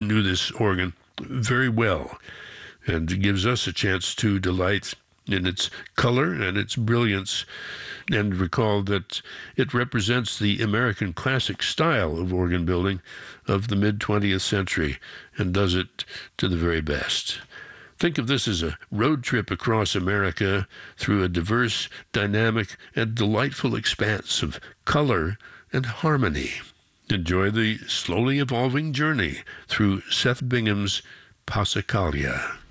knew this organ very well, and it gives us a chance to delight in its color and its brilliance, and recall that it represents the American classic style of organ building of the mid-20th century, and does it to the very best. Think of this as a road trip across America through a diverse, dynamic, and delightful expanse of color and harmony. Enjoy the slowly evolving journey through Seth Bingham's Passacaglia.